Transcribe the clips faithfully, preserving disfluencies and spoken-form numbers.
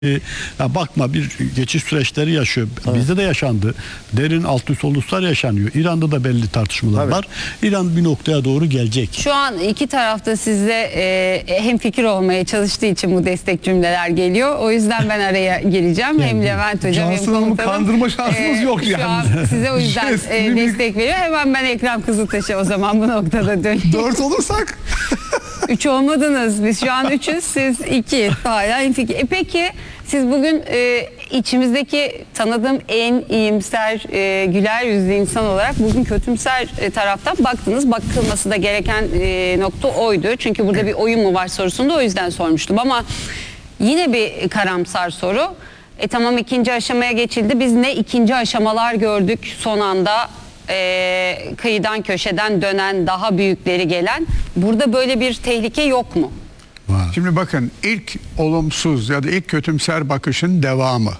Ya bakma, bir geçiş süreçleri yaşıyor. Evet. Bizde de yaşandı. Derin alt üst oluşlar yaşanıyor. İran'da da belli tartışmalar evet. var. İran bir noktaya doğru gelecek. Şu an iki tarafta sizle e, hemfikir olmaya çalıştığı için bu destek cümleler geliyor. O yüzden ben araya gireceğim. Yani, hem Levent Hocam hem komutanım. Kandırma şansımız e, yok yani. Şu an size o yüzden e, destek veriyor. Hemen ben Ekrem Kızıltaş'a o zaman bu noktada döneyim. Dört olursak? Üç olmadınız. Biz şu an üçüz. Siz iki. Hala hemfikir. E peki siz bugün e, içimizdeki tanıdığım en iyimser, e, güler yüzlü insan olarak bugün kötümser e, taraftan baktınız. Bakılması da gereken e, nokta oydu. Çünkü burada bir oyun mu var sorusunu da o yüzden sormuştum. Ama yine bir karamsar soru. E tamam, ikinci aşamaya geçildi. Biz ne ikinci aşamalar gördük son anda. E, kıyıdan köşeden dönen, daha büyükleri gelen. Burada böyle bir tehlike yok mu? Şimdi bakın, ilk olumsuz ya da ilk kötümser bakışın devamı.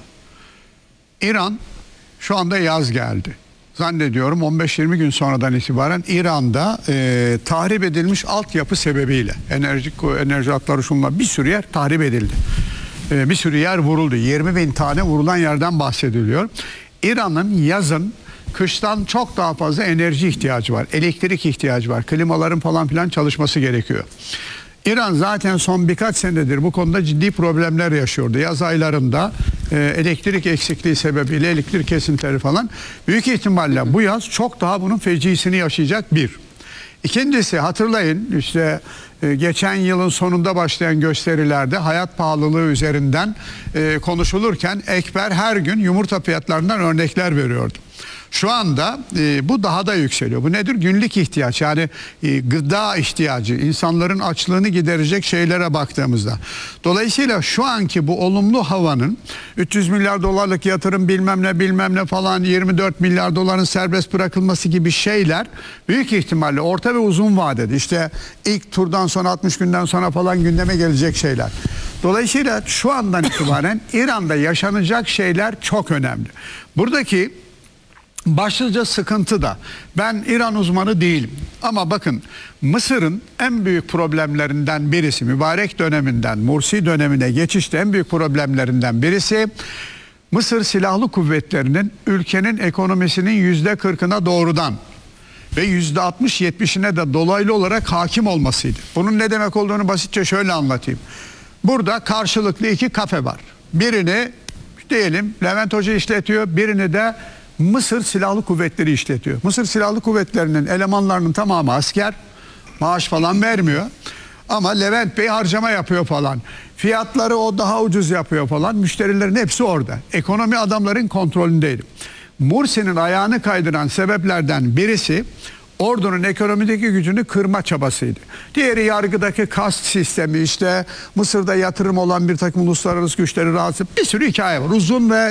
İran, şu anda yaz geldi. Zannediyorum on beş yirmi gün sonradan itibaren İran'da e, tahrip edilmiş altyapı sebebiyle enerji, enerji hatları şunlar bir sürü yer tahrip edildi. E, bir sürü yer vuruldu. yirmi bin tane vurulan yerden bahsediliyor. İran'ın yazın kıştan çok daha fazla enerji ihtiyacı var. Elektrik ihtiyacı var. Klimaların falan filan çalışması gerekiyor. İran zaten son birkaç senedir bu konuda ciddi problemler yaşıyordu. Yaz aylarında e, elektrik eksikliği sebebiyle elektrik kesintileri falan. Büyük ihtimalle bu yaz çok daha bunun fecisini yaşayacak bir. İkincisi, hatırlayın işte e, geçen yılın sonunda başlayan gösterilerde hayat pahalılığı üzerinden e, konuşulurken Ekber her gün yumurta fiyatlarından örnekler veriyordu. Şu anda e, bu daha da yükseliyor. Bu nedir? Günlük ihtiyaç, yani e, gıda ihtiyacı, insanların açlığını giderecek şeylere baktığımızda. Dolayısıyla şu anki bu olumlu havanın üç yüz milyar dolarlık yatırım bilmem ne bilmem ne falan, yirmi dört milyar doların serbest bırakılması gibi şeyler büyük ihtimalle orta ve uzun vadede, işte ilk turdan sonra altmış günden sonra falan gündeme gelecek şeyler. Dolayısıyla şu andan itibaren İran'da yaşanacak şeyler çok önemli. Buradaki başlıca sıkıntı da, ben İran uzmanı değilim ama bakın, Mısır'ın en büyük problemlerinden birisi, mübarek döneminden Mursi dönemine geçişte en büyük problemlerinden birisi Mısır Silahlı Kuvvetleri'nin ülkenin ekonomisinin yüzde kırkına doğrudan ve yüzde altmış yetmişine de dolaylı olarak hakim olmasıydı. Bunun ne demek olduğunu basitçe şöyle anlatayım. Burada karşılıklı iki kafe var. Birini diyelim Levent Hoca işletiyor, birini de Mısır Silahlı Kuvvetleri işletiyor. Mısır Silahlı Kuvvetleri'nin elemanlarının tamamı asker, maaş falan vermiyor. Ama Levent Bey harcama yapıyor falan. Fiyatları o daha ucuz yapıyor falan. Müşterilerin hepsi orada. Ekonomi adamların kontrolündeydi. Mursi'nin ayağını kaydıran sebeplerden birisi ordunun ekonomideki gücünü kırma çabasıydı. Diğeri yargıdaki kast sistemi, işte Mısır'da yatırım olan bir takım uluslararası güçleri rahatsız, bir sürü hikaye var. Uzun ve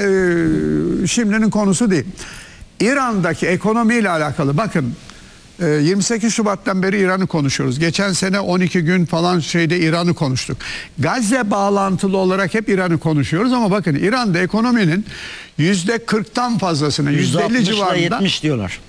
e, şimdinin konusu değil. İran'daki ekonomiyle alakalı bakın, e, yirmi sekiz Şubat'tan beri İran'ı konuşuyoruz. Geçen sene on iki gün falan şeyde İran'ı konuştuk. Gazze bağlantılı olarak hep İran'ı konuşuyoruz ama bakın, İran'da ekonominin yüzde kırktan fazlasını, yüzde elli civarında yetmiş diyorlar.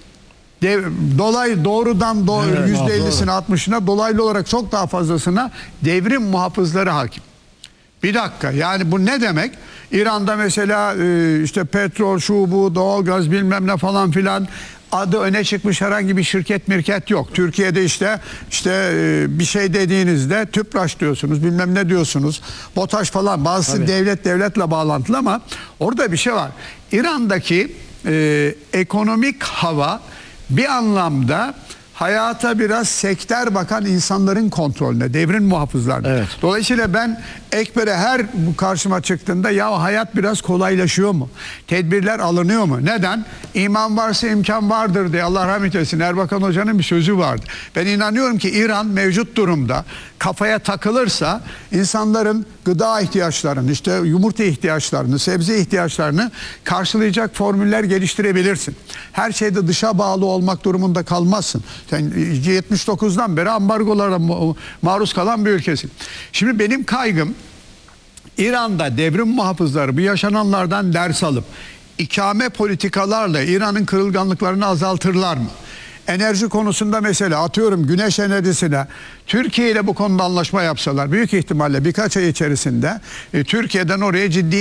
Dolay doğrudan doğru evet, yüzde ellisine altmışına, dolaylı olarak çok daha fazlasına devrim muhafızları hakim. Bir dakika, yani bu ne demek? İran'da mesela işte petrol, şu bu, doğalgaz bilmem ne falan filan adı öne çıkmış herhangi bir şirket mirket yok. Türkiye'de işte işte bir şey dediğinizde TÜPRAŞ diyorsunuz, bilmem ne diyorsunuz, BOTAŞ falan, bazısı Tabii. devlet devletle bağlantılı ama orada bir şey var. İran'daki e, ekonomik hava bir anlamda hayata biraz sektör bakan insanların kontrolünde, devrim muhafızlarında. Evet. Dolayısıyla ben Ekber'e her bu karşıma çıktığında ya hayat biraz kolaylaşıyor mu? Tedbirler alınıyor mu? Neden? İman varsa imkan vardır diye, Allah rahmet eylesin, Erbakan Hoca'nın bir sözü vardı. Ben inanıyorum ki İran mevcut durumda kafaya takılırsa insanların gıda ihtiyaçlarını, işte yumurta ihtiyaçlarını, sebze ihtiyaçlarını karşılayacak formüller geliştirebilirsin. Her şeyde dışa bağlı olmak durumunda kalmazsın. Sen yetmiş dokuzdan beri ambargolara maruz kalan bir ülkesin. Şimdi benim kaygım, İran'da devrim muhafızları bu yaşananlardan ders alıp ikame politikalarla İran'ın kırılganlıklarını azaltırlar mı? enerji konusunda mesela atıyorum güneş enerjisine Türkiye ile bu konuda anlaşma yapsalar büyük ihtimalle birkaç ay içerisinde e, Türkiye'den oraya ciddi